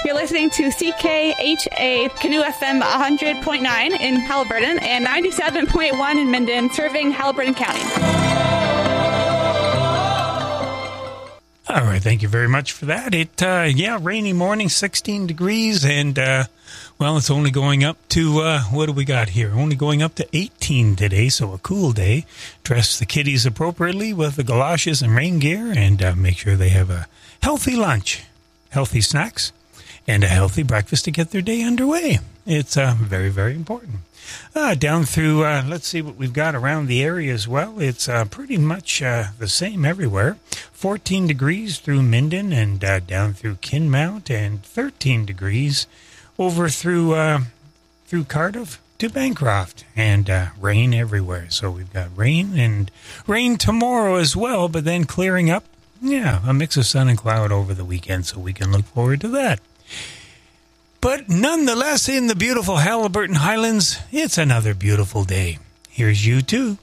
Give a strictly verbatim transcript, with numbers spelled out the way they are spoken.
You're listening to C K H A Canoe F M one hundred point nine in Haliburton and ninety-seven point one in Minden, serving Haliburton County. All right, thank you very much for that. It, uh, yeah, rainy morning, sixteen degrees, and, uh, well, it's only going up to, uh, what do we got here? Only going up to eighteen today, so a cool day. Dress the kiddies appropriately with the galoshes and rain gear, and uh, make sure they have a healthy lunch, healthy snacks, and a healthy breakfast to get their day underway. It's uh, very, very important. Uh, down through, uh, let's see what we've got around the area as well. It's uh, pretty much uh, the same everywhere. fourteen degrees through Minden and uh, down through Kinmount, and thirteen degrees over through uh, through Cardiff to Bancroft, and uh, rain everywhere. So we've got rain and rain tomorrow as well, but then clearing up. Yeah, a mix of sun and cloud over the weekend, so we can look forward to that. But nonetheless, in the beautiful Haliburton Highlands, it's another beautiful day. Here's U two.